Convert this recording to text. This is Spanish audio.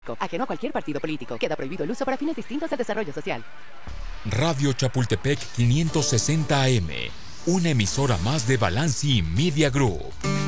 Ajeno a cualquier partido político. Queda prohibido el uso para fines distintos del desarrollo social. Radio Chapultepec 560 AM. Una emisora más de Balanci Media Group.